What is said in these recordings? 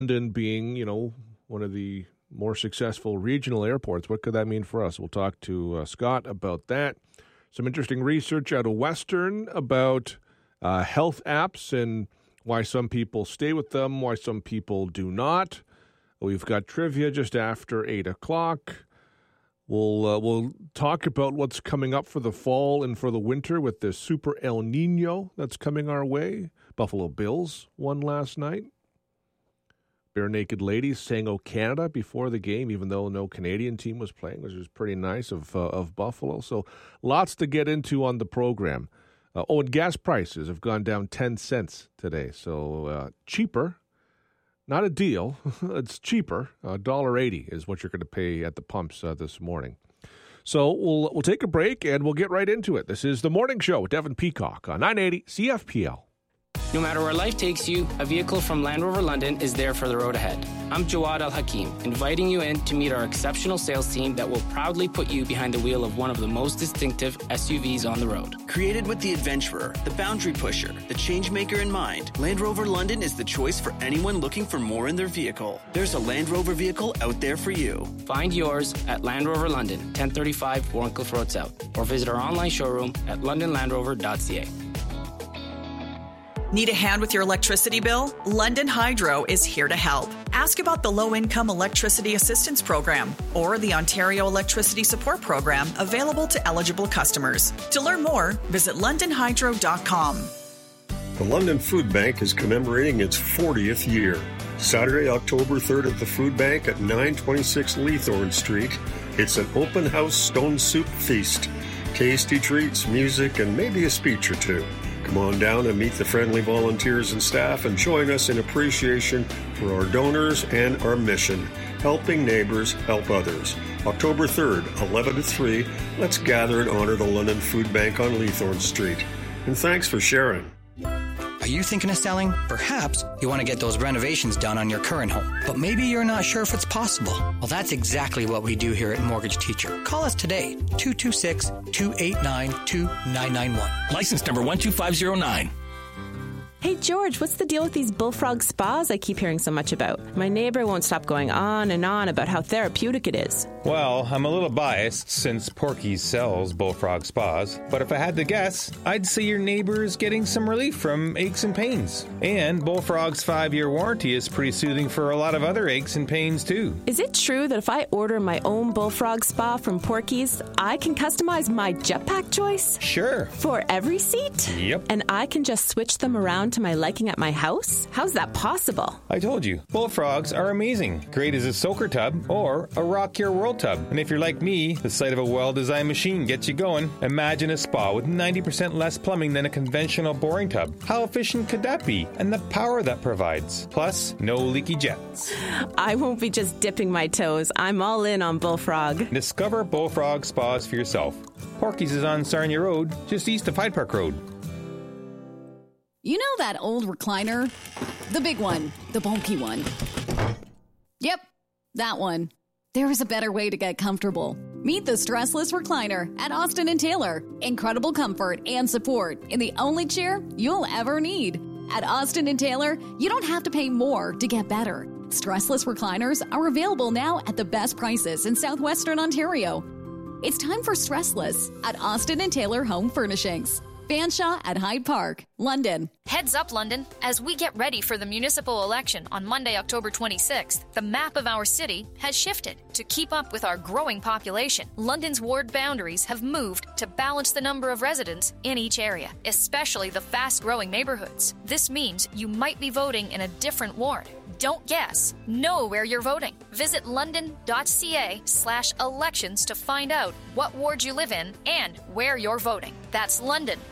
London being, one of the more successful regional airports, what could that mean for us? We'll talk to Scott about that. Some interesting research out of Western about health apps and why some people stay with them, why some people do not. We've got trivia just after 8 o'clock. We'll talk about what's coming up for the fall and for the winter with the Super El Nino that's coming our way. Buffalo Bills won last night. Bare Naked Ladies sang "O Canada" before the game, even though no Canadian team was playing, which was pretty nice of Buffalo. So lots to get into on the program. And gas prices have gone down 10 cents today. So cheaper, not a deal. It's cheaper. $1.80 is what you're going to pay at the pumps this morning. So we'll take a break and we'll get right into it. This is The Morning Show with Devin Peacock on 980 CFPL. No matter where life takes you, a vehicle from Land Rover London is there for the road ahead. I'm Jawad Al-Hakim, inviting you in to meet our exceptional sales team that will proudly put you behind the wheel of one of the most distinctive SUVs on the road. Created with the adventurer, the boundary pusher, the changemaker in mind, Land Rover London is the choice for anyone looking for more in their vehicle. There's a Land Rover vehicle out there for you. Find yours at Land Rover London, 1035 Warncliffe Road South, or visit our online showroom at londonlandrover.ca. Need a hand with your electricity bill? London Hydro is here to help. Ask about the Low-Income Electricity Assistance Program or the Ontario Electricity Support Program available to eligible customers. To learn more, visit londonhydro.com. The London Food Bank is commemorating its 40th year. Saturday, October 3rd at the Food Bank at 926 Leathorn Street. It's an open house stone soup feast. Tasty treats, music, and maybe a speech or two. Come on down and meet the friendly volunteers and staff and join us in appreciation for our donors and our mission, helping neighbors help others. October 3rd, 11 to 3, let's gather and honor the London Food Bank on Leathorn Street. And thanks for sharing. Are you thinking of selling? Perhaps you want to get those renovations done on your current home, but maybe you're not sure if it's possible. Well, that's exactly what we do here at Mortgage Teacher. Call us today, 226-289-2991. License number 12509. Hey, George, what's the deal with these bullfrog spas I keep hearing so much about? My neighbor won't stop going on and on about how therapeutic it is. Well, I'm a little biased since Porky's sells bullfrog spas, but if I had to guess, I'd say your neighbor is getting some relief from aches and pains. And Bullfrog's 5-year warranty is pretty soothing for a lot of other aches and pains, too. Is it true that if I order my own bullfrog spa from Porky's, I can customize my jetpack choice? Sure. For every seat? Yep. And I can just switch them around to my liking at my house? How's that possible? I told you, bullfrogs are amazing. Great as a soaker tub or a rock your world tub. And if you're like me, the sight of a well-designed machine gets you going. Imagine a spa with 90% less plumbing than a conventional boring tub. How efficient could that be? And the power that provides. Plus, no leaky jets. I won't be just dipping my toes. I'm all in on Bullfrog. Discover Bullfrog spas for yourself. Porky's is on Sarnia Road, just east of Hyde Park Road. You know that old recliner? The big one. The bulky one. Yep, that one. There is a better way to get comfortable. Meet the Stressless Recliner at Austin & Taylor. Incredible comfort and support in the only chair you'll ever need. At Austin & Taylor, you don't have to pay more to get better. Stressless recliners are available now at the best prices in southwestern Ontario. It's time for Stressless at Austin & Taylor Home Furnishings. Fanshawe at Hyde Park, London. Heads up, London. As we get ready for the municipal election on Monday, October 26th, the map of our city has shifted. To keep up with our growing population, London's ward boundaries have moved to balance the number of residents in each area, especially the fast-growing neighborhoods. This means you might be voting in a different ward. Don't guess. Know where you're voting. Visit london.ca/elections to find out what ward you live in and where you're voting. That's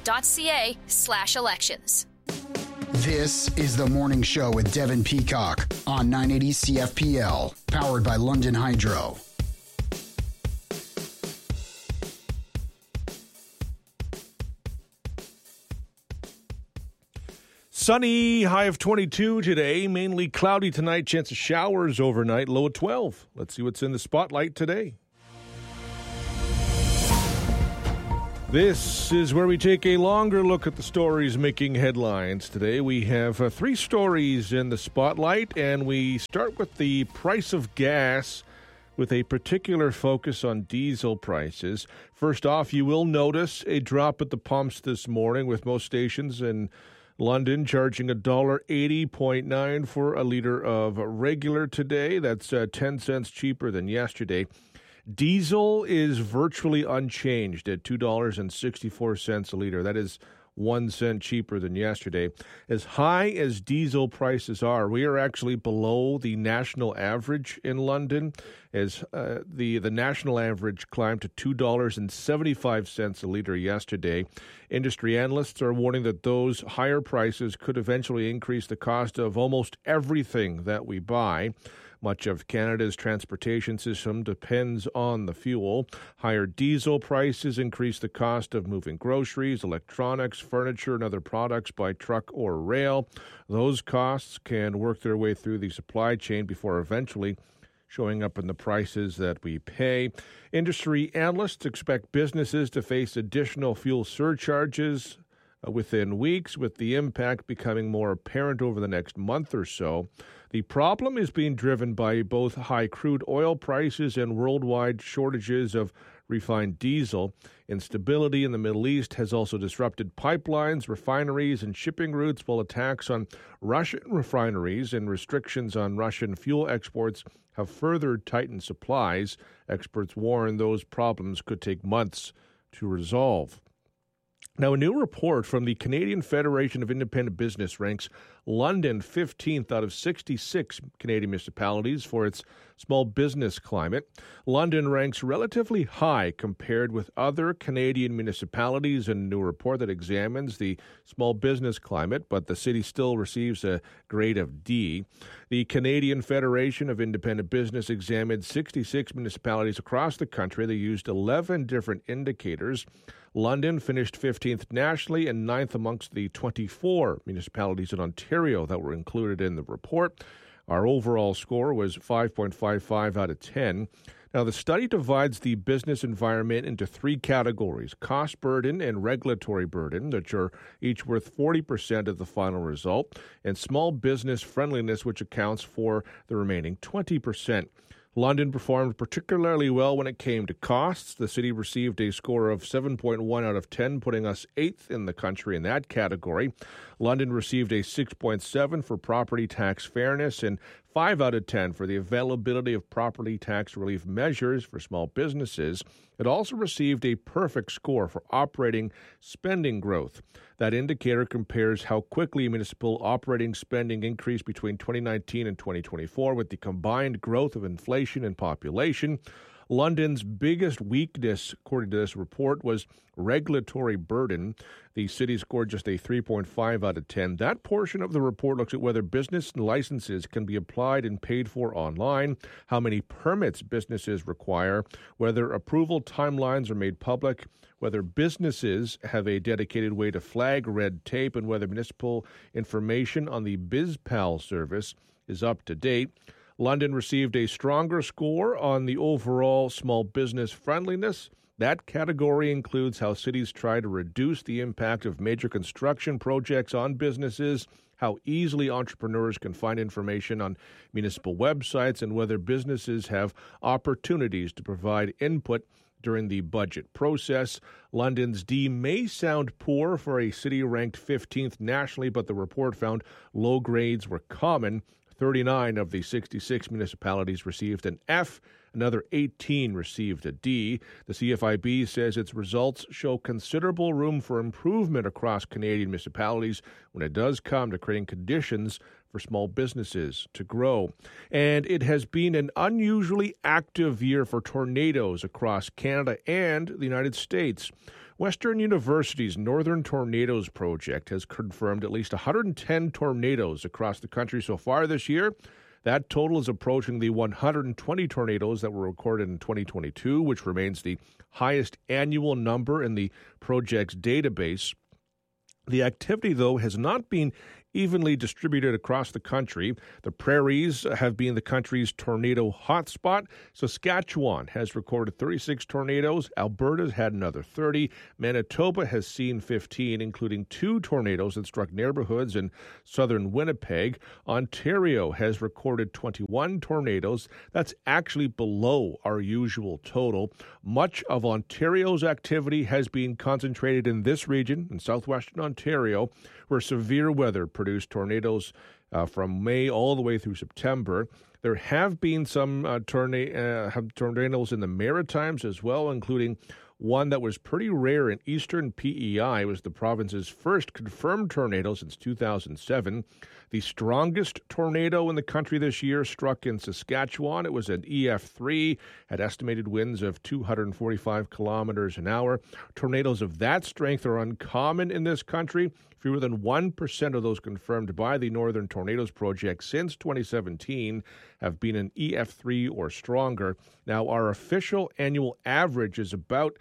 london.ca/elections. This is The Morning Show with Devin Peacock on 980 CFPL, powered by London Hydro. Sunny, high of 22 today. Mainly cloudy tonight. Chance of showers overnight. Low of 12. Let's see what's in the spotlight today. This is where we take a longer look at the stories making headlines. Today we have 3 stories in the spotlight, and we start with the price of gas with a particular focus on diesel prices. First off, you will notice a drop at the pumps this morning, with most stations in London charging $1.80.9 for a litre of regular today. That's 10 cents cheaper than yesterday. Diesel is virtually unchanged at $2.64 a litre. That is 1 cent cheaper than yesterday. As high as diesel prices are, we are actually below the national average in London, as the national average climbed to $2.75 a litre yesterday. Industry analysts are warning that those higher prices could eventually increase the cost of almost everything that we buy. Much of Canada's transportation system depends on the fuel. Higher diesel prices increase the cost of moving groceries, electronics, furniture, and other products by truck or rail. Those costs can work their way through the supply chain before eventually showing up in the prices that we pay. Industry analysts expect businesses to face additional fuel surcharges within weeks, with the impact becoming more apparent over the next month or so. The problem is being driven by both high crude oil prices and worldwide shortages of refined diesel. Instability in the Middle East has also disrupted pipelines, refineries, and shipping routes, while attacks on Russian refineries and restrictions on Russian fuel exports have further tightened supplies. Experts warn those problems could take months to resolve. Now, a new report from the Canadian Federation of Independent Business ranks London 15th out of 66 Canadian municipalities for its small business climate. London ranks relatively high compared with other Canadian municipalities in a new report that examines the small business climate, but the city still receives a grade of D. The Canadian Federation of Independent Business examined 66 municipalities across the country. They used 11 different indicators. London finished 15th nationally and 9th amongst the 24 municipalities in Ontario that were included in the report. Our overall score was 5.55 out of 10. Now, the study divides the business environment into 3 categories: cost burden and regulatory burden, which are each worth 40% of the final result, and small business friendliness, which accounts for the remaining 20%. London performed particularly well when it came to costs. The city received a score of 7.1 out of 10, putting us 8th in the country in that category. London received a 6.7 for property tax fairness and 5 out of 10 for the availability of property tax relief measures for small businesses. It also received a perfect score for operating spending growth. That indicator compares how quickly municipal operating spending increased between 2019 and 2024 with the combined growth of inflation and population. London's biggest weakness, according to this report, was regulatory burden. The city scored just a 3.5 out of 10. That portion of the report looks at whether business licenses can be applied and paid for online, how many permits businesses require, whether approval timelines are made public, whether businesses have a dedicated way to flag red tape, and whether municipal information on the BizPal service is up to date. London received a stronger score on the overall small business friendliness. That category includes how cities try to reduce the impact of major construction projects on businesses, how easily entrepreneurs can find information on municipal websites, and whether businesses have opportunities to provide input during the budget process. London's D may sound poor for a city ranked 15th nationally, but the report found low grades were common. 39 of the 66 municipalities received an F. Another 18 received a D. The CFIB says its results show considerable room for improvement across Canadian municipalities when it does come to creating conditions for small businesses to grow. And it has been an unusually active year for tornadoes across Canada and the United States. Western University's Northern Tornadoes Project has confirmed at least 110 tornadoes across the country so far this year. That total is approaching the 120 tornadoes that were recorded in 2022, which remains the highest annual number in the project's database. The activity, though, has not been evenly distributed across the country. The prairies have been the country's tornado hotspot. Saskatchewan has recorded 36 tornadoes. Alberta's had another 30. Manitoba has seen 15, including 2 tornadoes that struck neighborhoods in southern Winnipeg. Ontario has recorded 21 tornadoes. That's actually below our usual total. Much of Ontario's activity has been concentrated in this region, in southwestern Ontario, where severe weather produced tornadoes from May all the way through September. There have been some tornadoes in the Maritimes as well, including one that was pretty rare in eastern PEI. It was the province's first confirmed tornado since 2007. The strongest tornado in the country this year struck in Saskatchewan. It was an EF3, had estimated winds of 245 kilometers an hour. Tornadoes of that strength are uncommon in this country. Fewer than 1% of those confirmed by the Northern Tornadoes Project since 2017 have been an EF3 or stronger. Now, our official annual average is about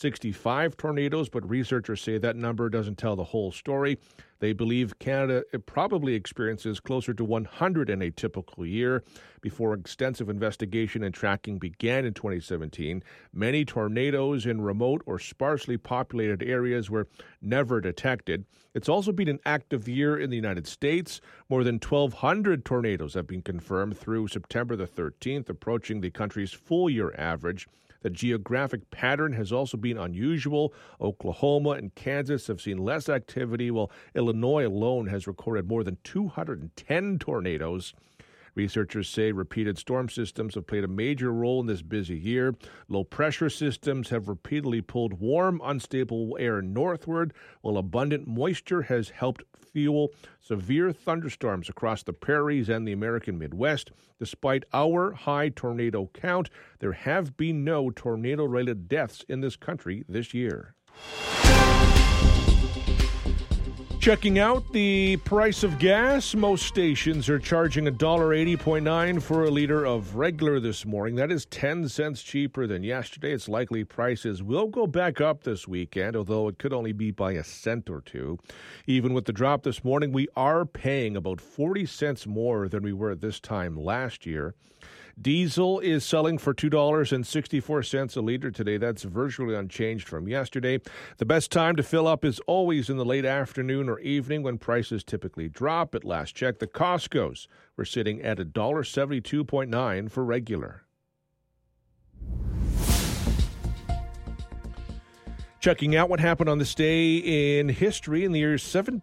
65 tornadoes, but researchers say that number doesn't tell the whole story. They believe Canada probably experiences closer to 100 in a typical year. Before extensive investigation and tracking began in 2017, many tornadoes in remote or sparsely populated areas were never detected. It's also been an active year in the United States. More than 1,200 tornadoes have been confirmed through September the 13th, approaching the country's full-year average. The geographic pattern has also been unusual. Oklahoma and Kansas have seen less activity, while Illinois alone has recorded more than 210 tornadoes. Researchers say repeated storm systems have played a major role in this busy year. Low-pressure systems have repeatedly pulled warm, unstable air northward, while abundant moisture has helped fuel severe thunderstorms across the prairies and the American Midwest. Despite our high tornado count, there have been no tornado-related deaths in this country this year. Checking out the price of gas, most stations are charging $1.80.9 for a liter of regular this morning. That is 10 cents cheaper than yesterday. It's likely prices will go back up this weekend, although it could only be by a cent or two. Even with the drop this morning, we are paying about 40 cents more than we were at this time last year. Diesel is selling for $2.64 a liter today. That's virtually unchanged from yesterday. The best time to fill up is always in the late afternoon or evening when prices typically drop. At last check, the Costco's were sitting at $1.72.9 for regular. Checking out what happened on this day in history. In the year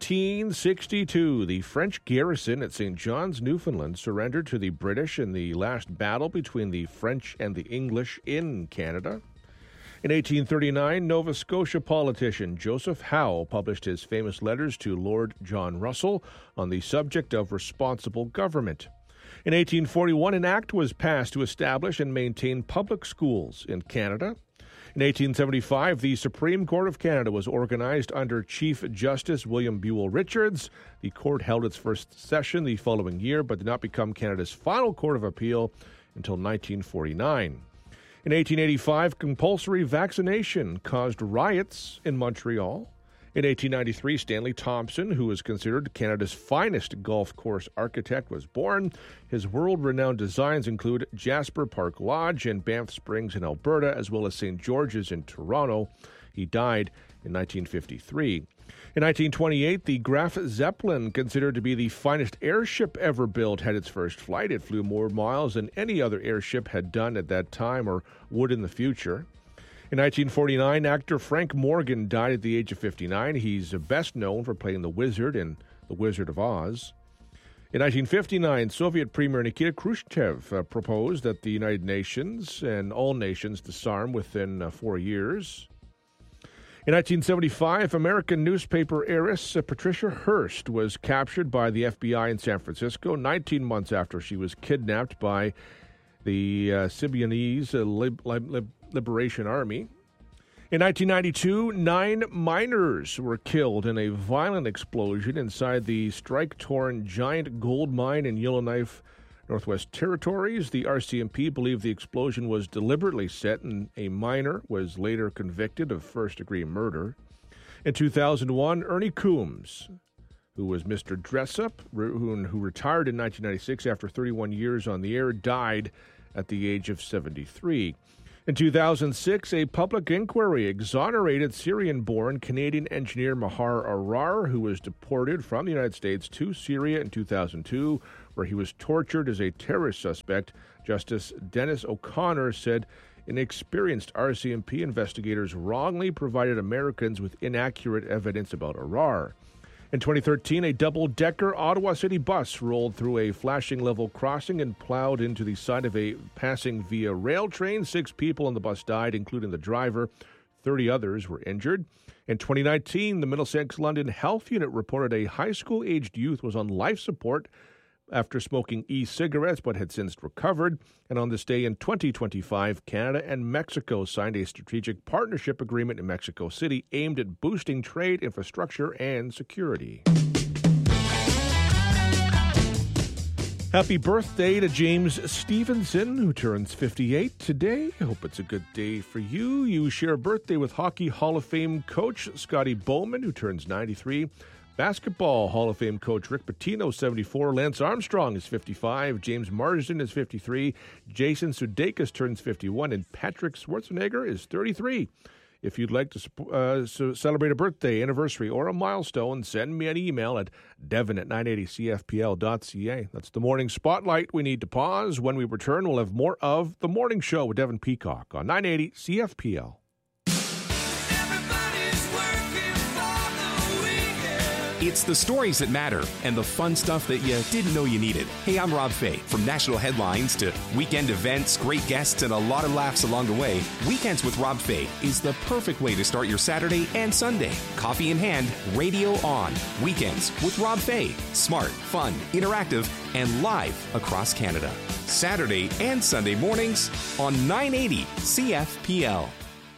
1762, the French garrison at St. John's, Newfoundland, surrendered to the British in the last battle between the French and the English in Canada. In 1839, Nova Scotia politician Joseph Howe published his famous letters to Lord John Russell on the subject of responsible government. In 1841, an act was passed to establish and maintain public schools in Canada. In 1875, the Supreme Court of Canada was organized under Chief Justice William Buell Richards. The court held its first session the following year, but did not become Canada's final court of appeal until 1949. In 1885, compulsory vaccination caused riots in Montreal. In 1893, Stanley Thompson, who is considered Canada's finest golf course architect, was born. His world-renowned designs include Jasper Park Lodge in Banff Springs in Alberta, as well as St. George's in Toronto. He died in 1953. In 1928, the Graf Zeppelin, considered to be the finest airship ever built, had its first flight. It flew more miles than any other airship had done at that time or would in the future. In 1949, actor Frank Morgan died at the age of 59. He's best known for playing the Wizard in The Wizard of Oz. In 1959, Soviet Premier Nikita Khrushchev proposed that the United Nations and all nations disarm within 4 years. In 1975, American newspaper heiress Patricia Hearst was captured by the FBI in San Francisco 19 months after she was kidnapped by the Symbionese Liberation Army. In 1992, 9 miners were killed in a violent explosion inside the strike-torn Giant Gold Mine in Yellowknife, Northwest Territories. The RCMP believed the explosion was deliberately set, and a miner was later convicted of first-degree murder. In 2001, Ernie Coombs, who was Mr. Dressup, who retired in 1996 after 31 years on the air, died at the age of 73. In 2006, a public inquiry exonerated Syrian-born Canadian engineer Mahar Arar, who was deported from the United States to Syria in 2002, where he was tortured as a terrorist suspect. Justice Dennis O'Connor said inexperienced RCMP investigators wrongly provided Americans with inaccurate evidence about Arar. In 2013, a double-decker Ottawa City bus rolled through a flashing level crossing and plowed into the side of a passing via rail train. 6 people on the bus died, including the driver. 30 others were injured. In 2019, the Middlesex London Health Unit reported a high school-aged youth was on life support after smoking e-cigarettes but had since recovered. And on this day in 2025, Canada and Mexico signed a strategic partnership agreement in Mexico City aimed at boosting trade, infrastructure, and security. Happy birthday to James Stevenson, who turns 58 today. I hope it's a good day for you. You share a birthday with Hockey Hall of Fame coach Scotty Bowman, who turns 93. Basketball Hall of Fame coach Rick Pitino, 74. Lance Armstrong is 55. James Marsden is 53. Jason Sudeikis turns 51. And Patrick Schwarzenegger is 33. If you'd like to celebrate a birthday, anniversary, or a milestone, send me an email at devon@980cfpl.ca. That's the Morning Spotlight. We need to pause. When we return, we'll have more of The Morning Show with Devon Peacock on 980 CFPL. It's the stories that matter and the fun stuff that you didn't know you needed. Hey, I'm Rob Fay. From national headlines to weekend events, great guests, and a lot of laughs along the way, Weekends with Rob Fay is the perfect way to start your Saturday and Sunday. Coffee in hand, radio on. Weekends with Rob Fay. Smart, fun, interactive, and live across Canada. Saturday and Sunday mornings on 980 CFPL.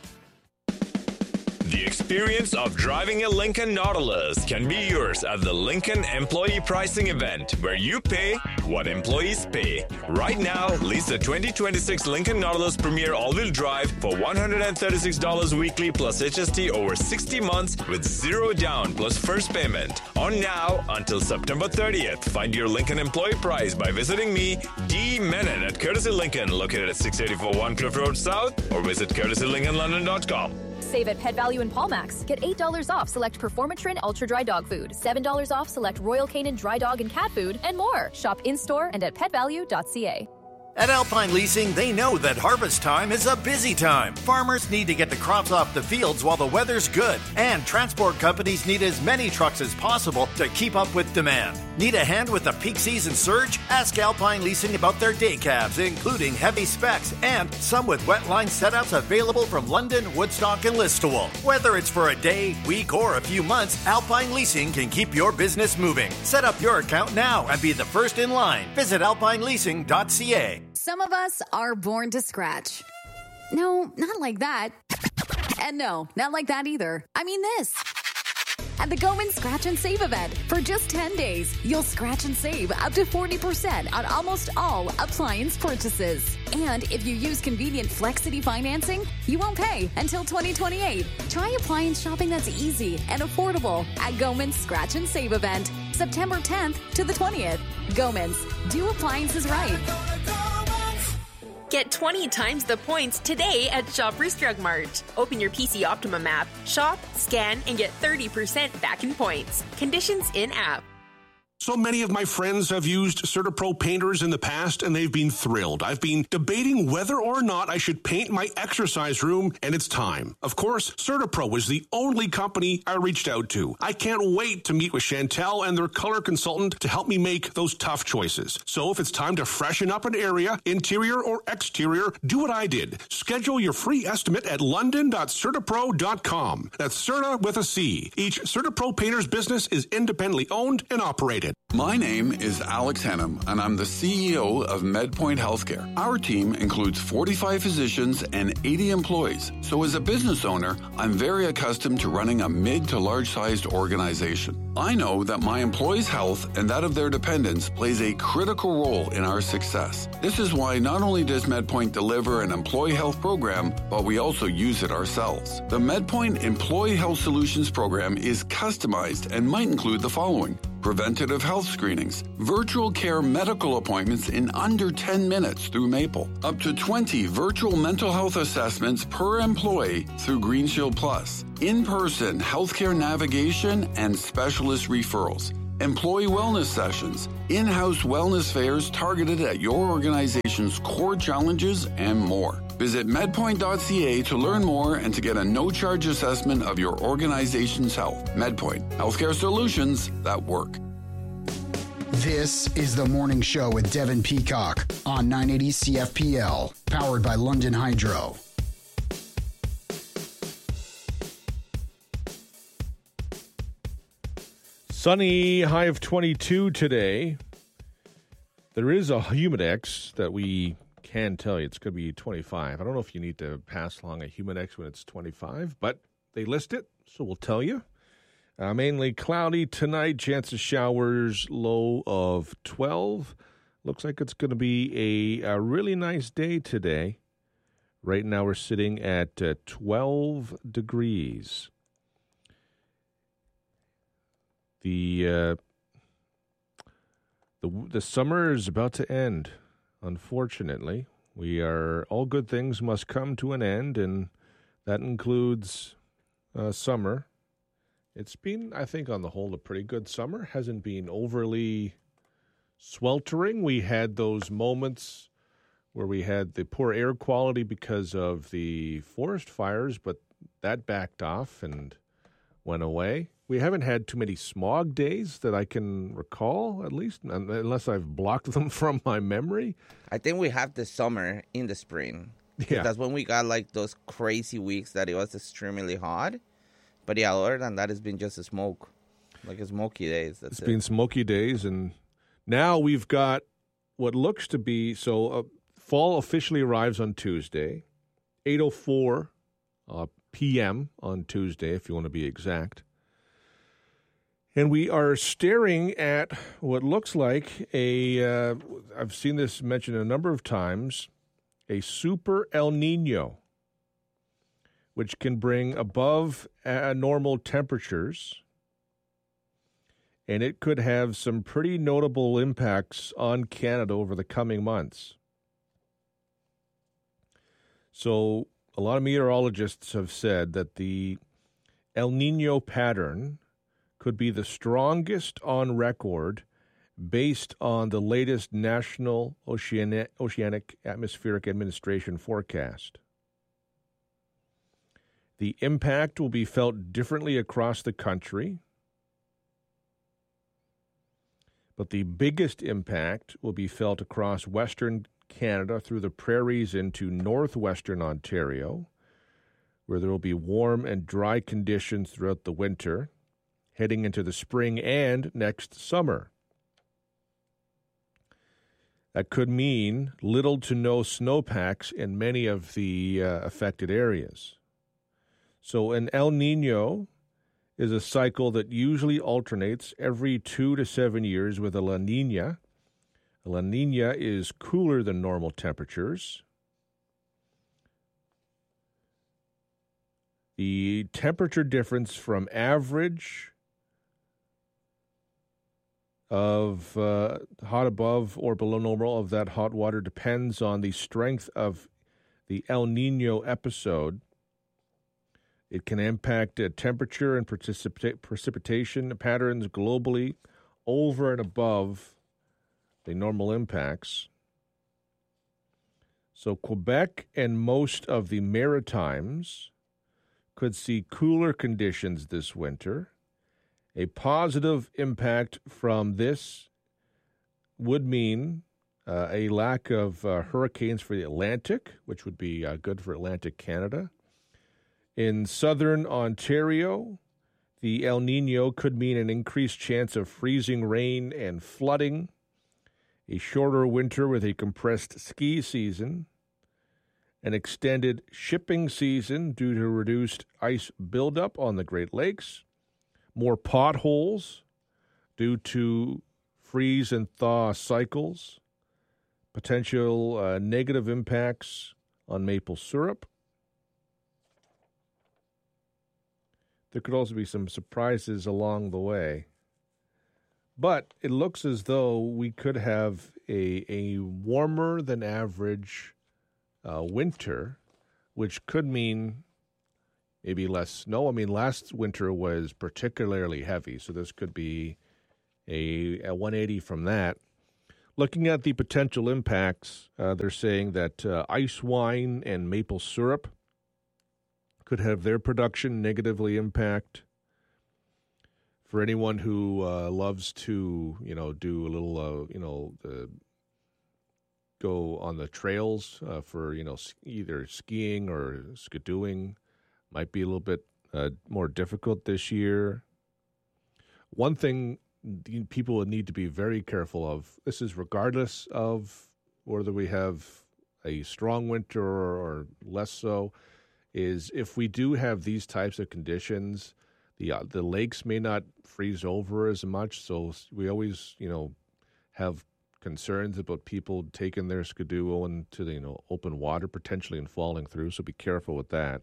The experience of driving a Lincoln Nautilus can be yours at the Lincoln Employee Pricing Event, where you pay what employees pay. Right now, lease the 2026 Lincoln Nautilus Premier All-Wheel Drive for $136 weekly plus HST over 60 months with zero down plus first payment. On now until September 30th. Find your Lincoln employee price by visiting me, D. Menon at Courtesy Lincoln, located at 684 One Cliff Road South, or visit courtesylincolnlondon.com. Save at Pet Value and Paulmax. Get $8 off select Performatrin Ultra Dry Dog Food, $7 off select Royal Canin Dry Dog and Cat Food, and more. Shop in-store and at petvalue.ca. At Alpine Leasing, they know that harvest time is a busy time. Farmers need to get the crops off the fields while the weather's good, and transport companies need as many trucks as possible to keep up with demand. Need a hand with the peak season surge? Ask Alpine Leasing about their day cabs, including heavy specs, and some with wetline setups available from London, Woodstock, and Listowel. Whether it's for a day, week, or a few months, Alpine Leasing can keep your business moving. Set up your account now and be the first in line. Visit alpineleasing.ca. Some of us are born to scratch. No, not like that. And no, not like that either. I mean this. At the Goman Scratch and Save event, for just 10 days, you'll scratch and save up to 40% on almost all appliance purchases. And if you use convenient Flexity financing, you won't pay until 2028. Try appliance shopping that's easy and affordable at Goman's Scratch and Save event, September 10th to the 20th. Goman's, do appliances right. Get 20 times the points today at Shoppers Drug Mart. Open your PC Optimum app, shop, scan, and get 30% back in points. Conditions in-app. So many of my friends have used CertaPro painters in the past, and they've been thrilled. I've been debating whether or not I should paint my exercise room, and it's time. Of course, CertaPro was the only company I reached out to. I can't wait to meet with Chantel and their color consultant to help me make those tough choices. So if it's time to freshen up an area, interior or exterior, do what I did. Schedule your free estimate at london.certapro.com. That's Certa with a C. Each CertaPro painter's business is independently owned and operated. My name is Alex Hennum, and I'm the CEO of MedPoint Healthcare. Our team includes 45 physicians and 80 employees. So as a business owner, I'm very accustomed to running a mid to large-sized organization. I know that my employees' health and that of their dependents plays a critical role in our success. This is why not only does MedPoint deliver an employee health program, but we also use it ourselves. The MedPoint Employee Health Solutions program is customized and might include the following: preventative health screenings, virtual care medical appointments in under 10 minutes through Maple, up to 20 virtual mental health assessments per employee through GreenShield Plus, in-person healthcare navigation and specialist referrals, employee wellness sessions, in-house wellness fairs targeted at your organization's core challenges, and more. Visit medpoint.ca to learn more and to get a no-charge assessment of your organization's health. MedPoint, healthcare solutions that work. This is The Morning Show with Devin Peacock on 980 CFPL, powered by London Hydro. Sunny, high of 22 today. There is a Humidex that we can tell you it's going to be 25. I don't know if you need to pass along a Humidex when it's 25, but they list it, so we'll tell you. Mainly cloudy tonight, chance of showers, low of 12. Looks like it's going to be a really nice day today. Right now we're sitting at 12 degrees. The summer is about to end, unfortunately. All good things must come to an end, and that includes summer. It's been, I think, on the whole, a pretty good summer. Hasn't been overly sweltering. We had those moments where we had the poor air quality because of the forest fires, but that backed off and went away. We haven't had too many smog days that I can recall, at least, unless I've blocked them from my memory. I think we have the summer in the spring. Yeah. That's when we got like those crazy weeks that it was extremely hot. But yeah, other than that, it's been just a smoke, like a smoky days. It's been smoky days, and now we've got what looks to be, fall officially arrives on Tuesday, 8:04 p.m. on Tuesday, if you want to be exact. And we are staring at what looks like I've seen this mentioned a number of times, a super El Nino, which can bring above normal temperatures. And it could have some pretty notable impacts on Canada over the coming months. So a lot of meteorologists have said that the El Nino pattern could be the strongest on record based on the latest National Oceanic Atmospheric Administration forecast. The impact will be felt differently across the country, but the biggest impact will be felt across Western Canada through the prairies into northwestern Ontario, where there will be warm and dry conditions throughout the winter, heading into the spring and next summer. That could mean little to no snowpacks in many of the affected areas. So an El Nino is a cycle that usually alternates every 2 to 7 years with a La Nina. A La Nina is cooler than normal temperatures. The temperature difference from average of hot above or below normal of that hot water depends on the strength of the El Nino episode. It can impact temperature and precipitation patterns globally over and above the normal impacts. So Quebec and most of the Maritimes could see cooler conditions this winter. A positive impact from this would mean a lack of hurricanes for the Atlantic, which would be good for Atlantic Canada. In southern Ontario, the El Nino could mean an increased chance of freezing rain and flooding, a shorter winter with a compressed ski season, an extended shipping season due to reduced ice buildup on the Great Lakes, more potholes due to freeze and thaw cycles, potential negative impacts on maple syrup. There could also be some surprises along the way. But it looks as though we could have a warmer than average winter, which could mean maybe less snow. I mean, last winter was particularly heavy, so this could be a 180 from that. Looking at the potential impacts, they're saying that ice wine and maple syrup could have their production negatively impact. For anyone who loves to, do a little, go on the trails for, either skiing or skidooing, might be a little bit more difficult this year. One thing people would need to be very careful of, this is regardless of whether we have a strong winter or less so, is if we do have these types of conditions, the lakes may not freeze over as much, so we always, have concerns about people taking their skidoo into the open water potentially and falling through. So be careful with that.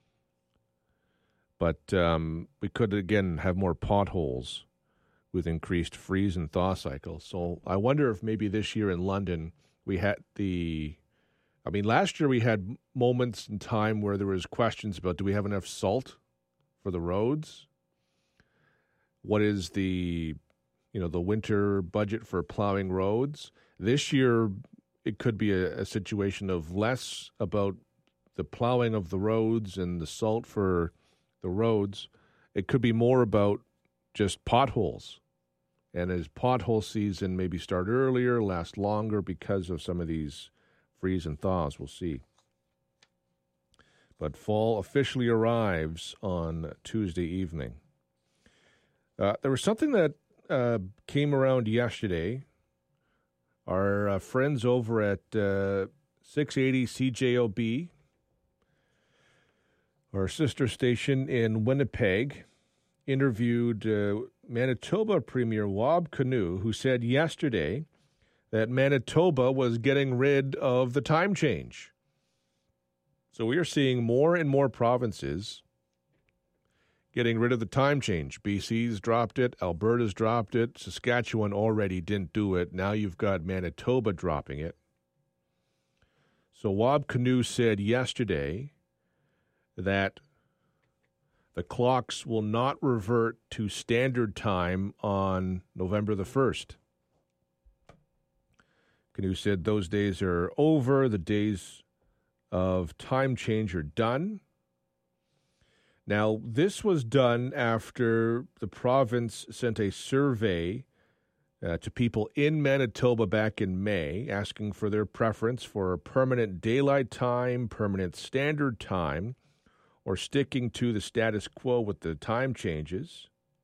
But we could again have more potholes with increased freeze and thaw cycles. So I wonder if maybe this year in London we had last year we had moments in time where there was questions about, do we have enough salt for the roads? What is the winter budget for plowing roads? This year, it could be a situation of less about the plowing of the roads and the salt for the roads. It could be more about just potholes. And as pothole season maybe start earlier, last longer because of some of these freeze and thaws, we'll see. But fall officially arrives on Tuesday evening. There was something that came around yesterday. Our friends over at 680 CJOB, our sister station in Winnipeg, interviewed Manitoba Premier Wab Kinew, who said yesterday that Manitoba was getting rid of the time change. So we are seeing more and more provinces getting rid of the time change. BC's dropped it. Alberta's dropped it. Saskatchewan already didn't do it. Now you've got Manitoba dropping it. So Wab Kinew said yesterday that the clocks will not revert to standard time on November the 1st. Kinew said those days are over. The days of time change are done. Now, this was done after the province sent a survey to people in Manitoba back in May, asking for their preference for permanent daylight time, permanent standard time, or sticking to the status quo with the time changes.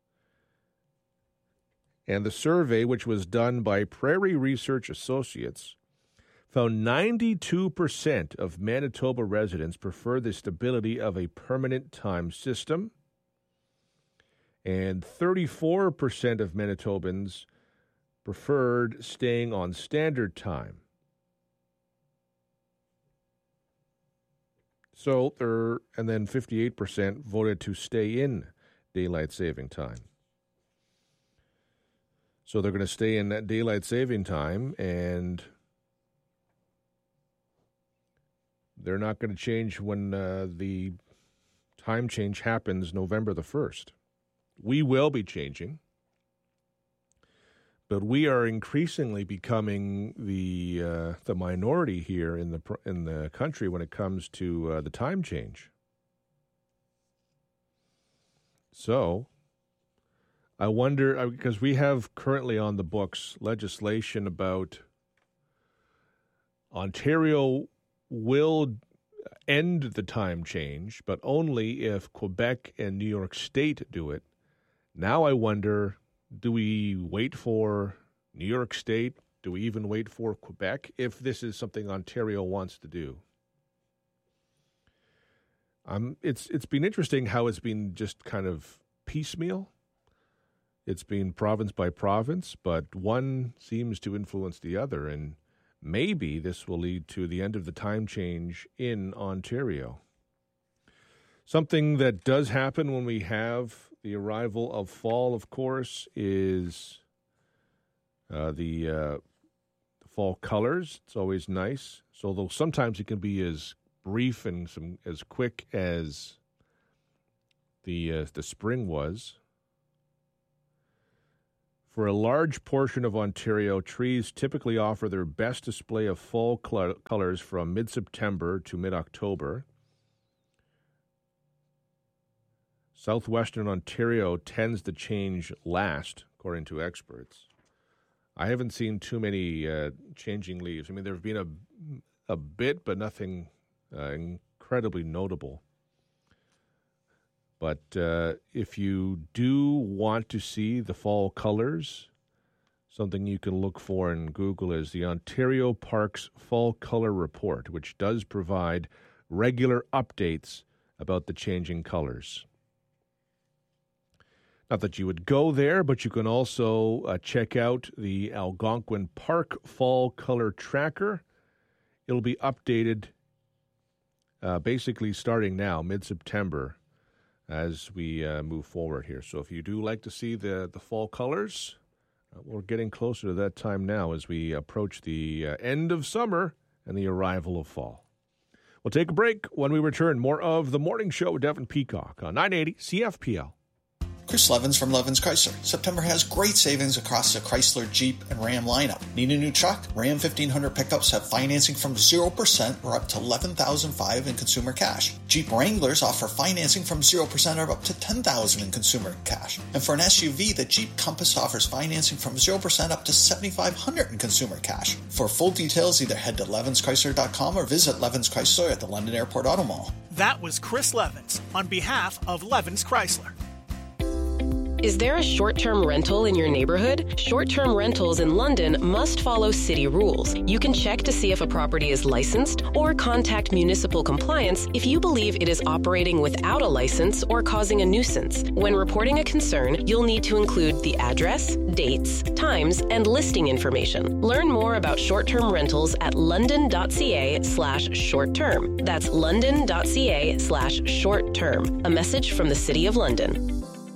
And the survey, which was done by Prairie Research Associates, found 92% of Manitoba residents prefer the stability of a permanent time system, and 34% of Manitobans preferred staying on standard time. So and then 58% voted to stay in daylight saving time. So they're going to stay in that daylight saving time, and they're not going to change when the time change happens November the 1st. We will be changing, but we are increasingly becoming the minority here in the country when it comes to the time change. So I wonder, because we have currently on the books legislation about Ontario will end the time change, but only if Quebec and New York State do it. Now I wonder, do we wait for New York State? Do we even wait for Quebec if this is something Ontario wants to do? It's been interesting how it's been just kind of piecemeal. It's been province by province, but one seems to influence the other, and maybe this will lead to the end of the time change in Ontario. Something that does happen when we have the arrival of fall, of course, is the fall colors. It's always nice. So though sometimes it can be as brief and as quick as the spring was. For a large portion of Ontario, trees typically offer their best display of fall colors from mid-September to mid-October. Southwestern Ontario tends to change last, according to experts. I haven't seen too many changing leaves. I mean, there have been a bit, but nothing incredibly notable. But if you do want to see the fall colors, something you can look for in Google is the Ontario Parks Fall Color Report, which does provide regular updates about the changing colors. Not that you would go there, but you can also check out the Algonquin Park Fall Color Tracker. It'll be updated basically starting now, mid-September, as we move forward here. So if you do like to see the fall colors, we're getting closer to that time now as we approach the end of summer and the arrival of fall. We'll take a break. When we return, more of The Morning Show with Devin Peacock on 980 CFPL. Chris Levins from Levins Chrysler. September has great savings across the Chrysler, Jeep, and Ram lineup. Need a new truck? Ram 1500 pickups have financing from 0% or up to $11,500 in consumer cash. Jeep Wranglers offer financing from 0% or up to $10,000 in consumer cash. And for an SUV, the Jeep Compass offers financing from 0% up to $7,500 in consumer cash. For full details, either head to levinschrysler.com or visit Levins Chrysler at the London Airport Auto Mall. That was Chris Levins on behalf of Levins Chrysler. Is there a short-term rental in your neighborhood? Short-term rentals in London must follow city rules. You can check to see if a property is licensed or contact municipal compliance if you believe it is operating without a license or causing a nuisance. When reporting a concern, you'll need to include the address, dates, times, and listing information. Learn more about short-term rentals at london.ca/short-term. That's london.ca/short-term. A message from the City of London.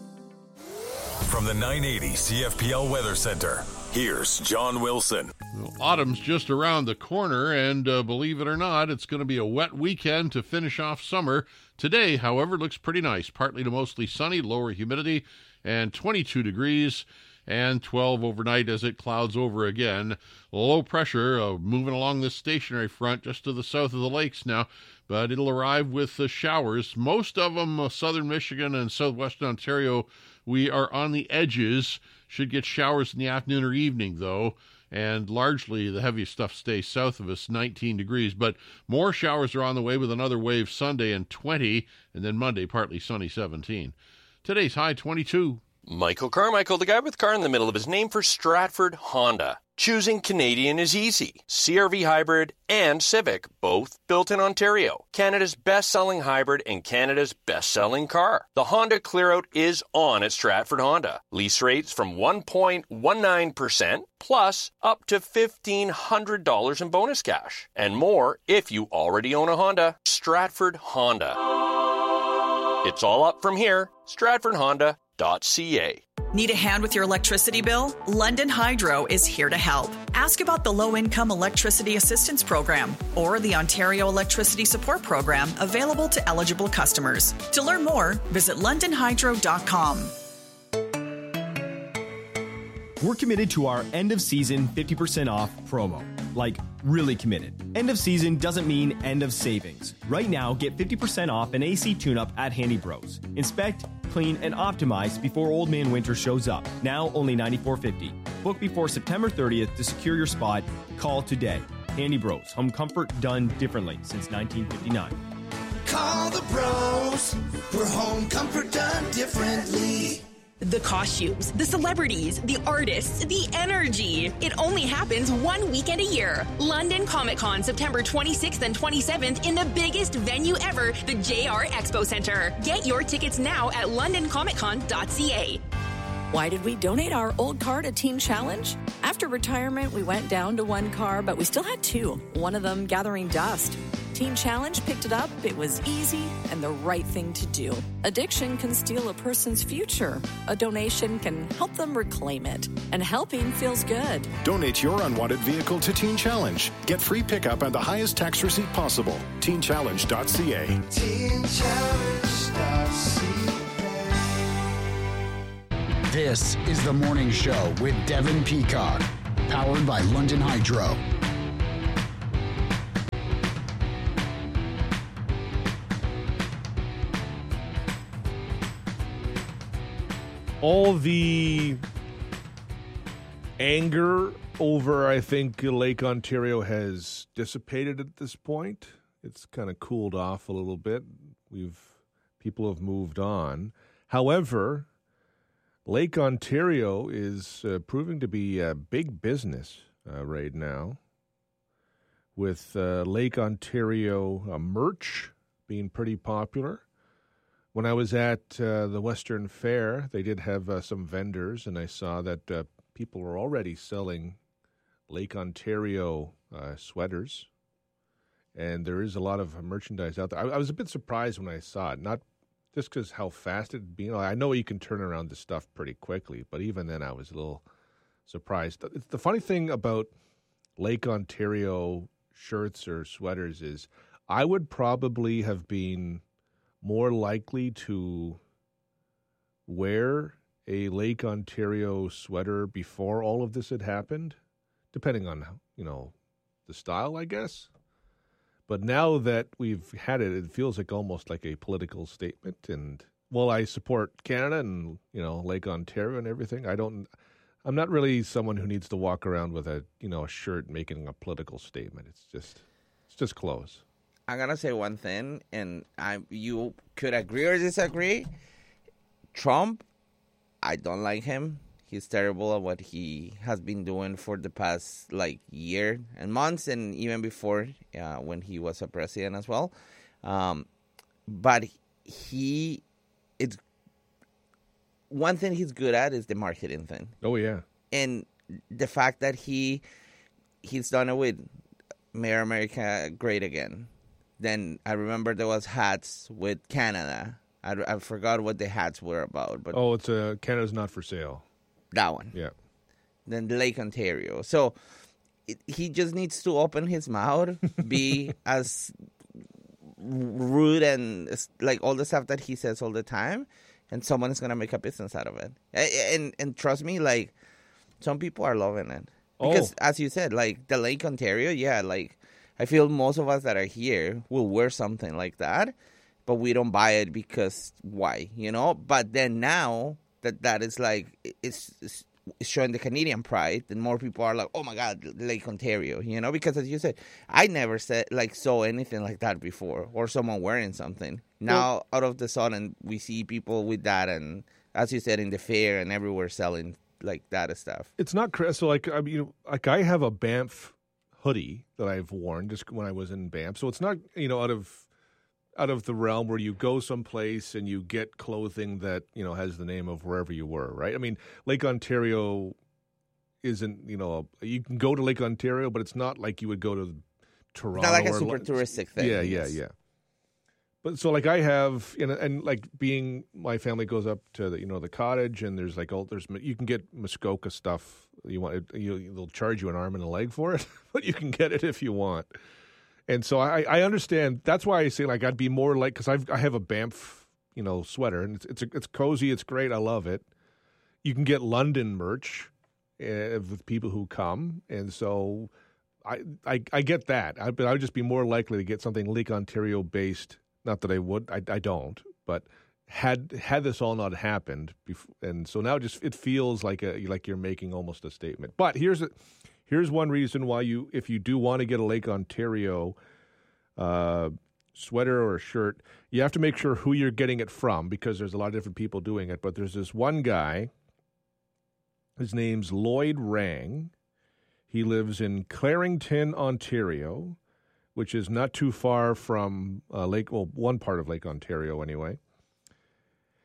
From the 980 CFPL Weather Center, here's John Wilson. Well, autumn's just around the corner, and believe it or not, it's going to be a wet weekend to finish off summer. Today, however, looks pretty nice. Partly to mostly sunny, lower humidity, and 22 degrees, and 12 overnight as it clouds over again. Low pressure moving along this stationary front just to the south of the lakes now, but it'll arrive with showers. Most of them, southern Michigan and southwestern Ontario, we are on the edges. Should get showers in the afternoon or evening, though, and largely the heaviest stuff stays south of us, 19 degrees. But more showers are on the way with another wave Sunday and 20, and then Monday partly sunny, 17. Today's high, 22. Michael Carmichael, the guy with car in the middle of his name for Stratford Honda. Choosing Canadian is easy. CR-V Hybrid and Civic, both built in Ontario. Canada's best-selling hybrid and Canada's best-selling car. The Honda Clearout is on at Stratford Honda. Lease rates from 1.19% plus up to $1,500 in bonus cash. And more if you already own a Honda. Stratford Honda. It's all up from here. StratfordHonda.ca. Need a hand with your electricity bill? London Hydro is here to help. Ask about the Low-Income Electricity Assistance Program or the Ontario Electricity Support Program available to eligible customers. To learn more, visit londonhydro.com. We're committed to our end-of-season 50% off promo. Like, really committed. End of season doesn't mean end of savings. Right now, get 50% off an AC tune-up at Handy Bros. Inspect, clean, and optimize before Old Man Winter shows up. Now only $94.50. Book before September 30th to secure your spot. Call today. Handy Bros. Home comfort done differently since 1959. Call the bros for home comfort done differently. The costumes, the celebrities, the artists, the energy. It only happens one weekend a year. London Comic Con, September 26th and 27th in the biggest venue ever, the JR Expo Center. Get your tickets now at londoncomiccon.ca. Why did we donate our old car to Teen Challenge? After retirement, we went down to one car, but we still had two, one of them gathering dust. Teen Challenge picked it up, it was easy and the right thing to do. Addiction can steal a person's future. A donation can help them reclaim it. And helping feels good. Donate your unwanted vehicle to Teen Challenge. Get free pickup and the highest tax receipt possible. TeenChallenge.ca. This is The Morning Show with Devin Peacock, powered by London Hydro. All the anger over, I think, Lake Ontario has dissipated at this point. It's kind of cooled off a little bit. People have moved on. However, Lake Ontario is proving to be a big business right now, with Lake Ontario merch being pretty popular. When I was at the Western Fair, they did have some vendors, and I saw that people were already selling Lake Ontario sweaters, and there is a lot of merchandise out there. I was a bit surprised when I saw it, not just because how fast it'd be. I know you can turn around the stuff pretty quickly, but even then I was a little surprised. The funny thing about Lake Ontario shirts or sweaters is I would probably have been more likely to wear a Lake Ontario sweater before all of this had happened, depending on, the style, I guess. But now that we've had it, it feels like almost like a political statement. And, well, I support Canada and, Lake Ontario and everything. I'm not really someone who needs to walk around with a shirt making a political statement. It's just clothes. I'm going to say one thing, and you could agree or disagree. Trump, I don't like him. He's terrible at what he has been doing for the past, year and months, and even before when he was a president as well. But it's one thing he's good at is the marketing thing. Oh, yeah. And the fact that he's done it with Make America Great Again. Then I remember there was hats with Canada. I forgot what the hats were about. But it's Canada's Not for Sale. That one. Yeah. Then Lake Ontario. So he just needs to open his mouth, be as rude and all the stuff that he says all the time, and someone is going to make a business out of it. And trust me, some people are loving it. Because as you said, the Lake Ontario, I feel most of us that are here will wear something like that, but we don't buy it because why, But then now that is it's showing the Canadian pride, and more people are like, oh my God, Lake Ontario, Because as you said, I never saw anything like that before, or someone wearing something. Now, out of the sudden, we see people with that, and as you said, in the fair and everywhere selling that stuff. It's not so I have a Banff hoodie that I've worn just when I was in Banff. So it's not, out of the realm where you go someplace and you get clothing that, has the name of wherever you were, right? I mean, Lake Ontario isn't, you can go to Lake Ontario, but it's not like you would go to Toronto. It's not like a super touristic thing. Yeah. But so I have, and being my family goes up to the cottage, and there's you can get Muskoka stuff. They'll charge you an arm and a leg for it, but you can get it if you want. And so I understand. That's why I say I'd be more because I have a Banff sweater, and it's cozy, it's great, I love it. You can get London merch with people who come, and so I get that. But I would just be more likely to get something Lake Ontario based. Not that I would, I don't, but had this all not happened, and so now it feels like you're making almost a statement. But here's one reason why if you do want to get a Lake Ontario sweater or a shirt, you have to make sure who you're getting it from, because there's a lot of different people doing it. But there's this one guy, his name's Lloyd Rang. He lives in Clarington, Ontario, which is not too far from one part of Lake Ontario anyway.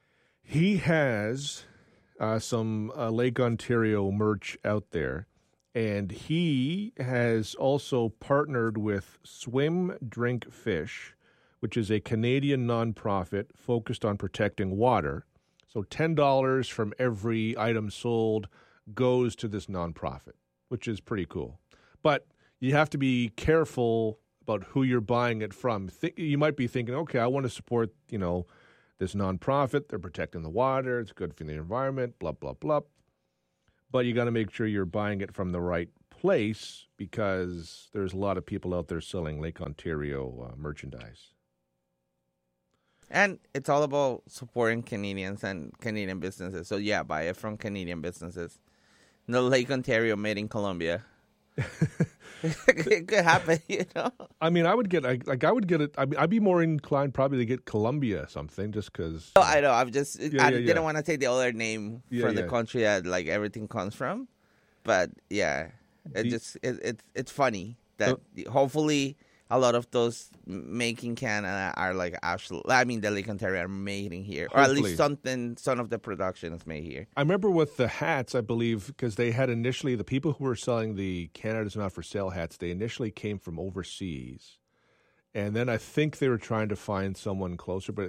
He has some Lake Ontario merch out there, And he has also partnered with Swim Drink Fish, which is a Canadian nonprofit focused on protecting water. So $10 from every item sold goes to this nonprofit, which is pretty cool. But you have to be careful about who you're buying it from. You might be thinking, okay, I want to support, this nonprofit. They're protecting the water. It's good for the environment, blah, blah, blah. But you got to make sure you're buying it from the right place because there's a lot of people out there selling Lake Ontario merchandise. And it's all about supporting Canadians and Canadian businesses. So, yeah, buy it from Canadian businesses. No Lake Ontario made in Colombia. It could happen, I mean, I would get it. I'd be more inclined probably to get Colombia something just because. Oh, I know. I didn't want to take the other name from the country that everything comes from. But, yeah, it's funny that hopefully a lot of those made in Canada are the Lake Ontario are made in here. Or at least some of the production is made here. I remember with the hats, I believe, because they had initially, the people who were selling the Canada's Not For Sale hats, they initially came from overseas. And then I think they were trying to find someone closer, but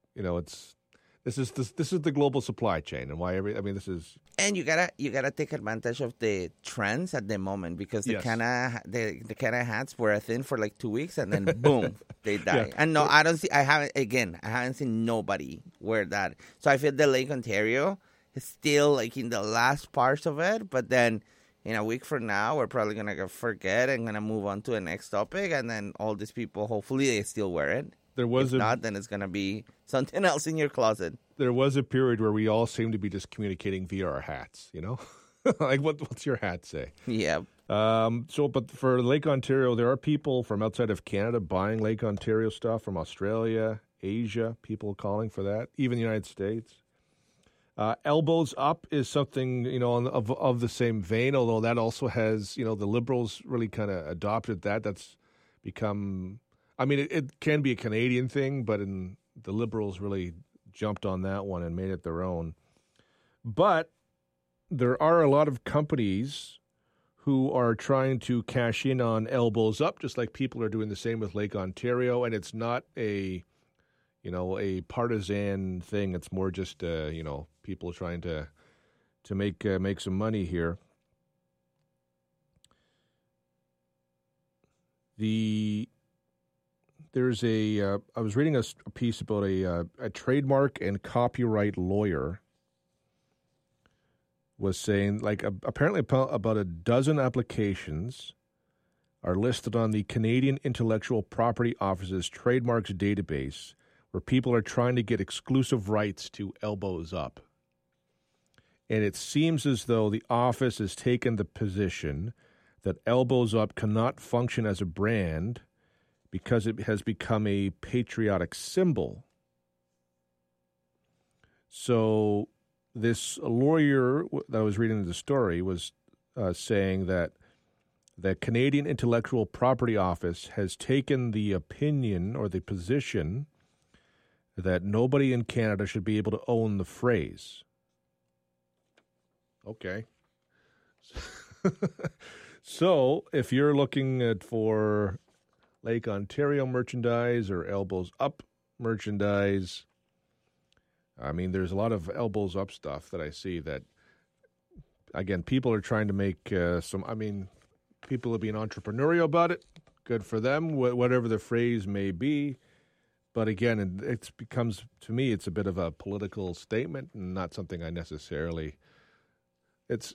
this is the global supply chain and why this is. And you gotta take advantage of the trends at the moment because the Canada hats were a thing for 2 weeks and then boom, they die. Yeah. And no, I haven't seen nobody wear that. So I feel the Lake Ontario is still in the last parts of it, but then in a week from now we're probably gonna forget and gonna move on to the next topic, and then all these people hopefully they still wear it. If not, then it's going to be something else in your closet. There was a period where we all seemed to be just communicating via our hats, what's your hat say? Yeah. But for Lake Ontario, there are people from outside of Canada buying Lake Ontario stuff from Australia, Asia, people calling for that, even the United States. Elbows Up is something, of the same vein, although that also has, the Liberals really kind of adopted that. That's become... it can be a Canadian thing, but the Liberals really jumped on that one and made it their own. But there are a lot of companies who are trying to cash in on Elbows Up, just like people are doing the same with Lake Ontario. And it's not a partisan thing. It's more just, people trying to make some money here. There's I was reading a piece about a trademark and copyright lawyer was saying, apparently about a dozen applications are listed on the Canadian Intellectual Property Office's trademarks database where people are trying to get exclusive rights to Elbows Up. And it seems as though the office has taken the position that Elbows Up cannot function as a brand because it has become a patriotic symbol. So this lawyer that I was reading the story was saying that the Canadian Intellectual Property Office has taken the opinion or the position that nobody in Canada should be able to own the phrase. Okay. So if you're looking for Lake Ontario merchandise or Elbows Up merchandise, there's a lot of Elbows Up stuff that I see that, again, people are trying to make people are being entrepreneurial about it. Good for them, whatever the phrase may be. But again, it's becomes, to me, it's a bit of a political statement and not something I necessarily. It's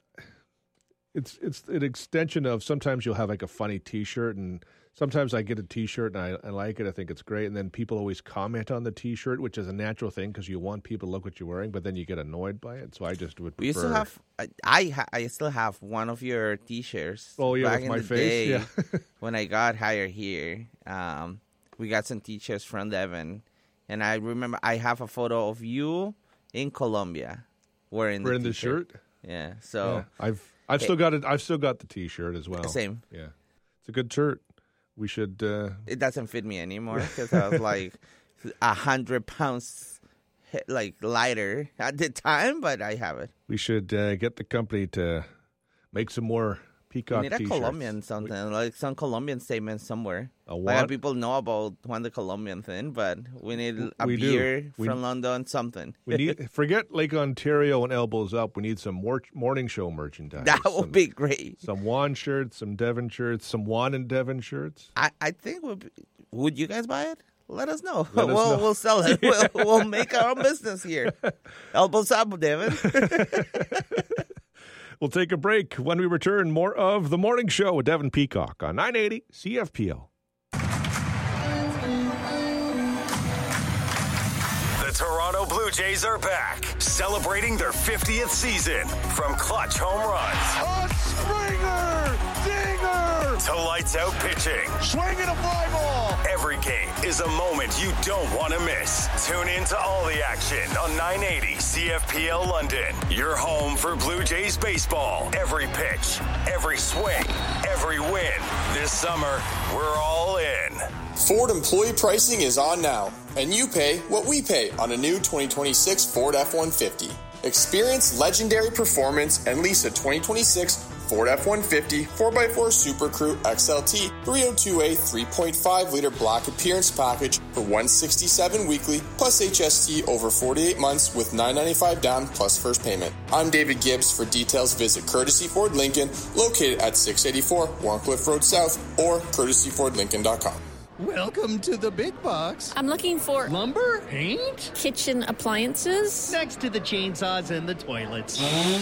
an extension of, sometimes you'll have a funny T-shirt, and sometimes I get a T-shirt and I like it. I think it's great, and then people always comment on the T-shirt, which is a natural thing because you want people to look what you're wearing, but then you get annoyed by it. So I just would prefer. We used to have. I still have one of your T-shirts. Oh yeah, back with in my the face. Day, Yeah. When I got hired here, we got some T-shirts from Devin, and I remember I have a photo of you in Colombia wearing the shirt. Yeah. So yeah. I've still got it. I've still got the T-shirt as well. Same. Yeah, it's a good shirt. We should. It doesn't fit me anymore because I was 100 pounds lighter at the time, but I have it. We should get the company to Make some more Peacock We need a t-shirts. Colombian something, like some Colombian statement somewhere. A Like what? people know about Juan the Colombian thing, but we need a We do. beer from London, something. We need forget Lake Ontario and Elbows Up. We need some morning show merchandise. That would be great. Some Juan shirts, some Devon shirts, some Juan and Devon shirts. I think would you guys buy it? Let us know. Let us know. We'll sell it. We'll make our own business here. Elbows up, Devon. We'll take a break. When we return, more of The Morning Show with Devon Peacock on 980 CFPL. The Toronto Blue Jays are back, celebrating their 50th season. From clutch home runs, Springer! Dinger! to lights out pitching. Swinging a fly ball! Every game is a moment you don't want to miss. Tune in to all the action on 980 CFPL London. Your home for Blue Jays baseball. Every pitch, every swing, every win. This summer, we're all in. Ford employee pricing is on now, and you pay what we pay on a new 2026 Ford F-150. Experience legendary performance and lease a 2026 Ford F-150 4x4 Super Crew XLT 302A 3.5-liter block appearance package for $167 weekly plus HST over 48 months with $995 down plus first payment. I'm David Gibbs. For details, visit Courtesy Ford Lincoln, located at 684 Warncliffe Road South or courtesyfordlincoln.com. Welcome to the big box. I'm looking for lumber, paint, kitchen appliances. next to the chainsaws and the toilets.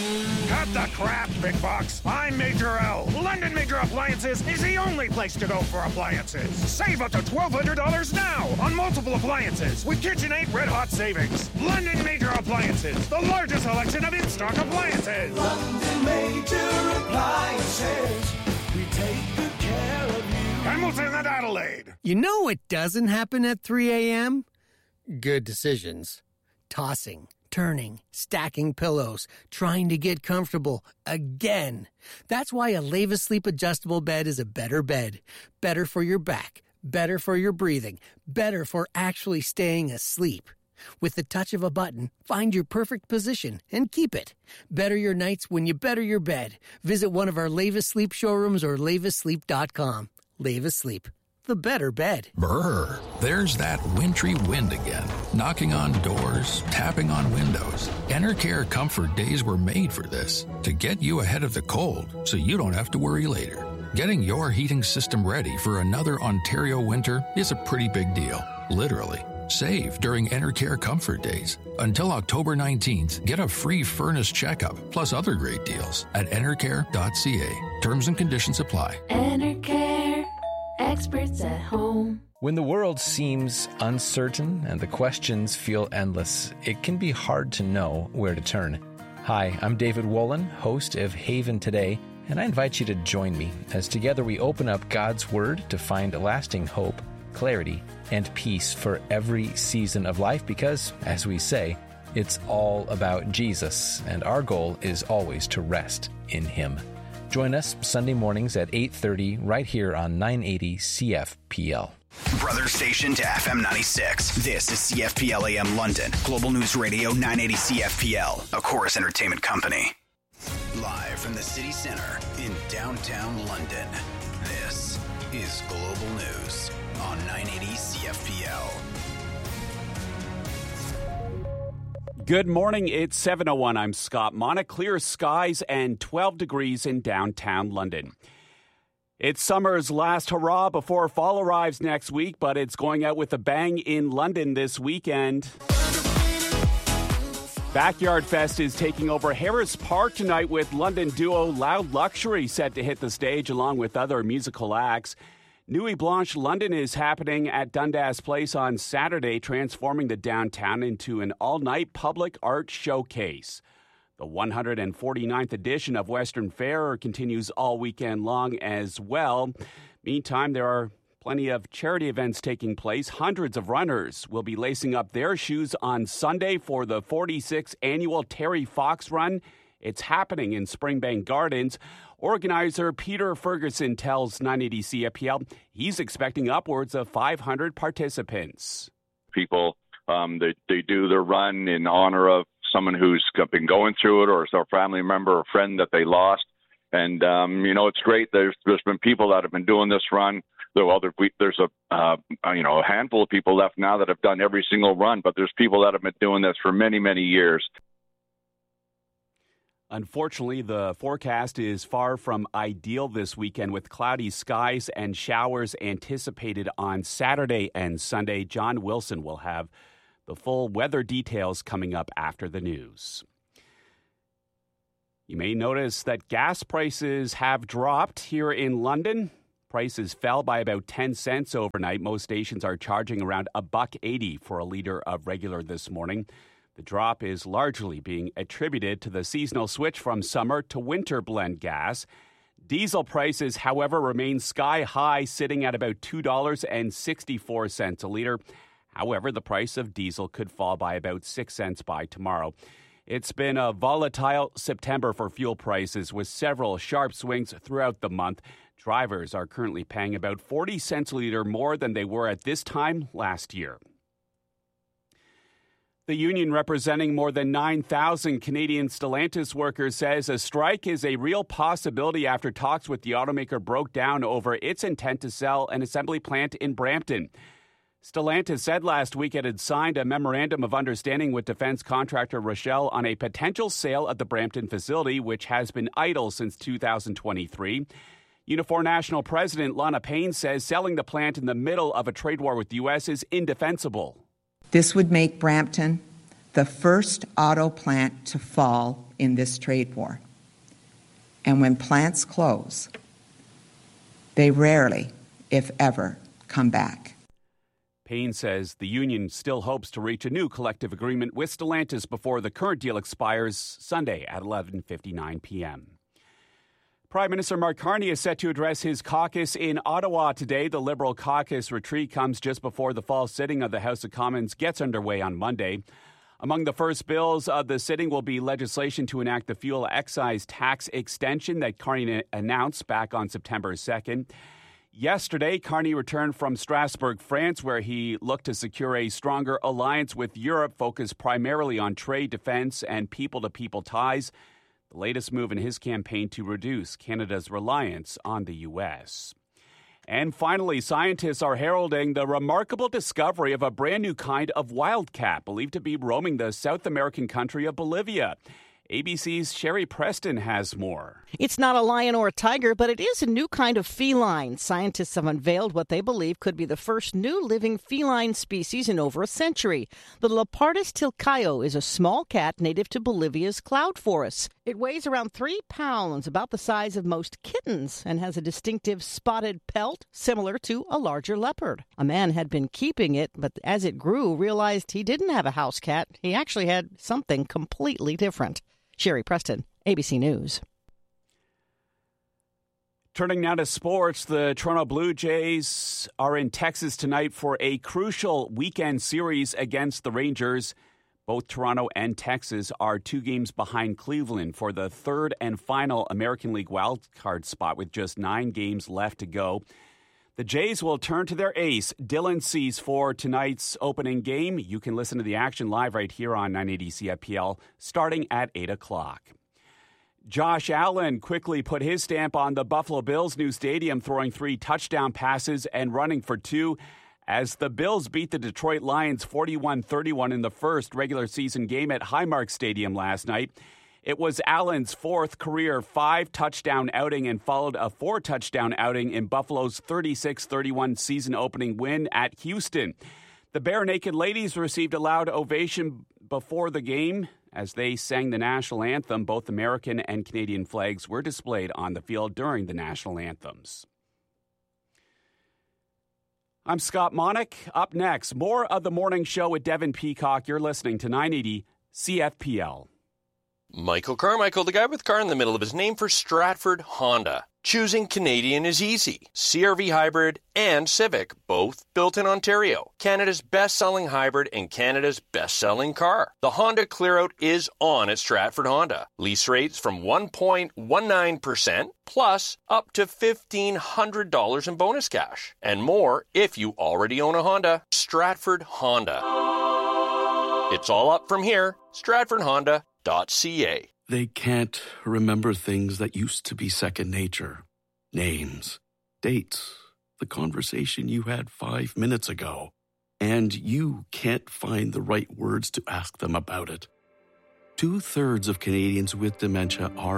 Cut the crap, big box. I'm Major L. London Major Appliances is the only place to go for appliances. Save up to $1,200 now on multiple appliances with KitchenAid Red Hot savings. London Major Appliances, the largest selection of in-stock appliances. London Major Appliances. We take good care of you. Hamilton and Adelaide. You know what doesn't happen at 3 a.m.? Good decisions. Tossing, turning, stacking pillows, trying to get comfortable again. That's why a Leva Sleep adjustable bed is a better bed. Better for your back, better for your breathing, better for actually staying asleep. With the touch of a button, find your perfect position and keep it. Better your nights when you better your bed. Visit one of our Leva Sleep showrooms or levasleep.com. Leva Sleep, the better bed. Brr, there's that wintry wind again, knocking on doors, tapping on windows. Enercare Comfort Days were made for this, to get you ahead of the cold so you don't have to worry later. Getting your heating system ready for another Ontario winter is a pretty big deal, literally. Save during Enercare Comfort Days. Until October 19th, get a free furnace checkup, plus other great deals at enercare.ca. Terms and conditions apply. Enercare, experts at home. When the world seems uncertain and the questions feel endless, it can be hard to know where to turn. Hi, I'm David Wolin, host of Haven Today, and I invite you to join me as together we open up God's Word to find lasting hope, clarity, and peace for every season of life because, as we say, it's all about Jesus, and our goal is always to rest in Him. Join us Sunday mornings at 8:30 right here on 980 CFPL. Brother station to FM 96. This is CFPL AM London. Global News Radio 980 CFPL, a Chorus Entertainment company. Live from the city center in downtown London. This is Global News on 980 CFPL. Good morning. It's 7:01. I'm Scott Mona. Clear skies and 12 degrees in downtown London. It's summer's last hurrah before fall arrives next week, but it's going out with a bang in London this weekend. Backyard Fest is taking over Harris Park tonight with London duo Loud Luxury set to hit the stage along with other musical acts. Nuit Blanche London is happening at Dundas Place on Saturday, transforming the downtown into an all-night public art showcase. The 149th edition of Western Fair continues all weekend long as well. Meantime, there are plenty of charity events taking place. Hundreds of runners will be lacing up their shoes on Sunday for the 46th annual Terry Fox Run. It's happening in Springbank Gardens. Organizer Peter Ferguson tells 980 CFPL he's expecting upwards of 500 participants. People, they do their run in honor of someone who's been going through it or it's a family member or friend that they lost. And, it's great. There's been people that have been doing this run. There's a handful of people left now that have done every single run, but there's people that have been doing this for many, many years. Unfortunately, the forecast is far from ideal this weekend with cloudy skies and showers anticipated on Saturday and Sunday. John Wilson will have the full weather details coming up after the news. You may notice that gas prices have dropped here in London. Prices fell by about 10 cents overnight. Most stations are charging around $1.80 for a liter of regular this morning. The drop is largely being attributed to the seasonal switch from summer to winter blend gas. Diesel prices, however, remain sky high, sitting at about $2.64 a liter. However, the price of diesel could fall by about 6 cents by tomorrow. It's been a volatile September for fuel prices with several sharp swings throughout the month. Drivers are currently paying about 40 cents a liter more than they were at this time last year. The union representing more than 9,000 Canadian Stellantis workers says a strike is a real possibility after talks with the automaker broke down over its intent to sell an assembly plant in Brampton. Stellantis said last week it had signed a memorandum of understanding with defense contractor Rochelle on a potential sale of the Brampton facility, which has been idle since 2023. Unifor National President Lana Payne says selling the plant in the middle of a trade war with the U.S. is indefensible. This would make Brampton the first auto plant to fall in this trade war. And when plants close, they rarely, if ever, come back. Payne says the union still hopes to reach a new collective agreement with Stellantis before the current deal expires Sunday at 11:59 p.m. Prime Minister Mark Carney is set to address his caucus in Ottawa today. The Liberal caucus retreat comes just before the fall sitting of the House of Commons gets underway on Monday. Among the first bills of the sitting will be legislation to enact the fuel excise tax extension that Carney announced back on September 2nd. Yesterday, Carney returned from Strasbourg, France, where he looked to secure a stronger alliance with Europe focused primarily on trade, defense, and people-to-people ties. The latest move in his campaign to reduce Canada's reliance on the U.S. And finally, scientists are heralding the remarkable discovery of a brand new kind of wildcat believed to be roaming the South American country of Bolivia. ABC's Sherry Preston has more. It's not a lion or a tiger, but it is a new kind of feline. Scientists have unveiled what they believe could be the first new living feline species in over a century. The Leopardus tilcaio is a small cat native to Bolivia's cloud forests. It weighs around 3 pounds, about the size of most kittens, and has a distinctive spotted pelt similar to a larger leopard. A man had been keeping it, but as it grew, realized he didn't have a house cat. He actually had something completely different. Sherry Preston, ABC News. Turning now to sports, the Toronto Blue Jays are in Texas tonight for a crucial weekend series against the Rangers. Both Toronto and Texas are 2 games behind Cleveland for the third and final American League wildcard spot with just 9 games left to go. The Jays will turn to their ace, Dylan Cease, for tonight's opening game. You can listen to the action live right here on 980 CFPL starting at 8 o'clock. Josh Allen quickly put his stamp on the Buffalo Bills' new stadium, throwing 3 touchdown passes and running for 2 as the Bills beat the Detroit Lions 41-31 in the first regular season game at Highmark Stadium last night. It was Allen's 4th career 5-touchdown outing and followed a 4-touchdown outing in Buffalo's 36-31 season-opening win at Houston. The Bare Naked Ladies received a loud ovation before the game as they sang the national anthem. Both American and Canadian flags were displayed on the field during the national anthems. I'm Scott Monick. Up next, more of the morning show with Devin Peacock. You're listening to 980 CFPL. Michael Carmichael, the guy with car in the middle of his name for Stratford Honda. Choosing Canadian is easy. CR-V Hybrid and Civic, both built in Ontario. Canada's best-selling hybrid and Canada's best-selling car. The Honda Clearout is on at Stratford Honda. Lease rates from 1.19% plus up to $1,500 in bonus cash. And more if you already own a Honda. Stratford Honda. It's all up from here. StratfordHonda.ca. They can't remember things that used to be second nature. Names, dates, the conversation you had 5 minutes ago. And you can't find the right words to ask them about it. 2/3 of Canadians with dementia are